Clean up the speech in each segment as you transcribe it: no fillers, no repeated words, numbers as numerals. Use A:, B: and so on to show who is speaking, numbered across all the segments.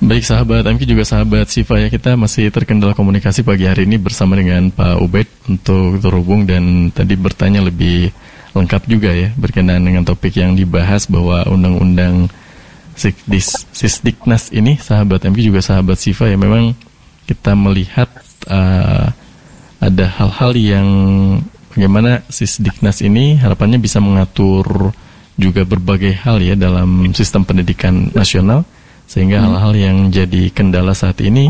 A: Baik sahabat MK juga sahabat Siva ya, kita masih terkendala komunikasi pagi hari ini bersama dengan Pak Ubaid untuk terhubung dan tadi bertanya lebih lengkap juga ya berkenaan dengan topik yang dibahas bahwa undang-undang Sisdiknas ini sahabat MK juga sahabat Siva ya, memang kita melihat ada hal-hal yang bagaimana Sisdiknas ini harapannya bisa mengatur juga berbagai hal ya dalam sistem pendidikan nasional, sehingga hal-hal yang jadi kendala saat ini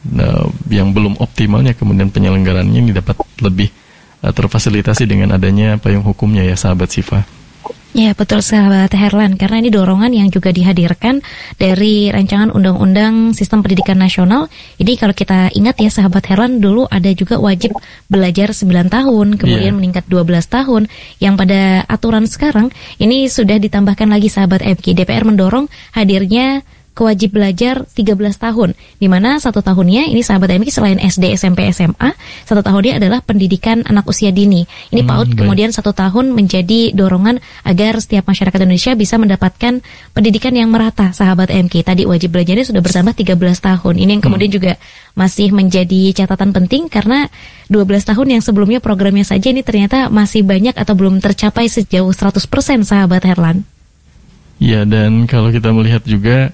A: yang belum optimalnya kemudian penyelenggarannya ini dapat lebih terfasilitasi dengan adanya payung hukumnya ya sahabat Siva.
B: Ya betul sahabat Herlan, karena ini dorongan yang juga dihadirkan dari rancangan undang-undang sistem pendidikan nasional. Jadi kalau kita ingat ya sahabat Herlan, dulu ada juga wajib belajar 9 tahun, kemudian meningkat 12 tahun. Yang pada aturan sekarang ini sudah ditambahkan lagi sahabat MK. DPR mendorong hadirnya kewajib belajar 13 tahun, di mana 1 tahunnya ini sahabat MK selain SD, SMP, SMA, 1 tahunnya adalah pendidikan anak usia dini. Ini PAUD, kemudian 1 tahun menjadi dorongan agar setiap masyarakat Indonesia bisa mendapatkan pendidikan yang merata sahabat MK. Tadi wajib belajarnya sudah bertambah 13 tahun. Ini yang kemudian juga masih menjadi catatan penting karena 12 tahun yang sebelumnya programnya saja ini ternyata masih banyak atau belum tercapai sejauh 100% sahabat Herlan.
A: Ya, dan kalau kita melihat juga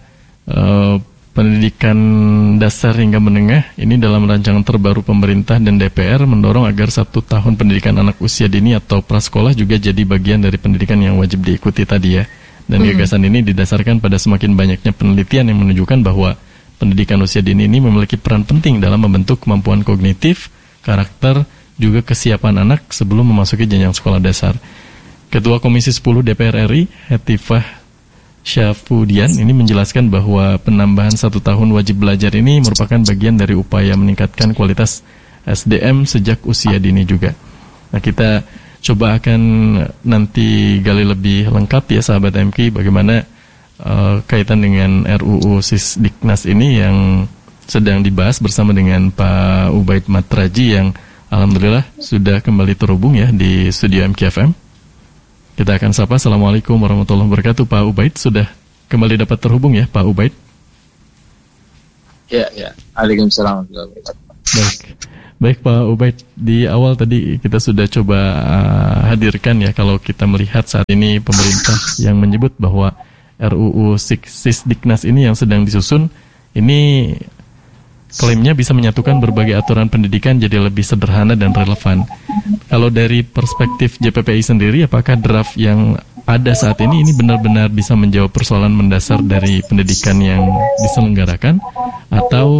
A: pendidikan dasar hingga menengah ini dalam rancangan terbaru pemerintah dan DPR mendorong agar 1 tahun pendidikan anak usia dini atau prasekolah juga jadi bagian dari pendidikan yang wajib diikuti tadi ya. Dan gagasan ini didasarkan pada semakin banyaknya penelitian yang menunjukkan bahwa pendidikan usia dini ini memiliki peran penting dalam membentuk kemampuan kognitif, karakter, juga kesiapan anak sebelum memasuki jenjang sekolah dasar. Ketua Komisi 10 DPR RI, Hetifah Syafudian ini menjelaskan bahwa penambahan 1 tahun wajib belajar ini merupakan bagian dari upaya meningkatkan kualitas SDM sejak usia dini juga. Nah, kita coba akan nanti gali lebih lengkap ya sahabat MK bagaimana kaitan dengan RUU Sisdiknas ini yang sedang dibahas bersama dengan Pak Ubaid Matraji yang alhamdulillah sudah kembali terhubung ya di studio MK FM. Kita akan sapa. Assalamualaikum warahmatullahi wabarakatuh. Pak Ubaid sudah kembali dapat terhubung ya Pak Ubaid?
C: Ya. Waalaikumsalam warahmatullahi wabarakatuh.
A: Baik Pak Ubaid, di awal tadi kita sudah coba hadirkan ya kalau kita melihat saat ini pemerintah yang menyebut bahwa RUU Sisdiknas ini yang sedang disusun ini klaimnya bisa menyatukan berbagai aturan pendidikan jadi lebih sederhana dan relevan. Kalau dari perspektif JPPI sendiri, apakah draft yang ada saat ini benar-benar bisa menjawab persoalan mendasar dari pendidikan yang diselenggarakan atau